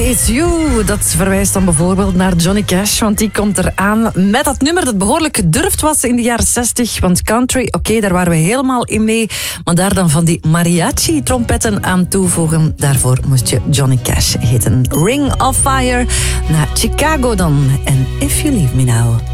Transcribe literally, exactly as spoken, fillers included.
It's You. Dat verwijst dan bijvoorbeeld naar Johnny Cash, want die komt eraan met dat nummer dat behoorlijk gedurfd was in de jaren zestig. Want country, oké, okay, daar waren we helemaal in mee. Maar daar dan van die mariachi-trompetten aan toevoegen, daarvoor moest je Johnny Cash heten. Ring of Fire, naar Chicago dan. En If You Leave Me Now.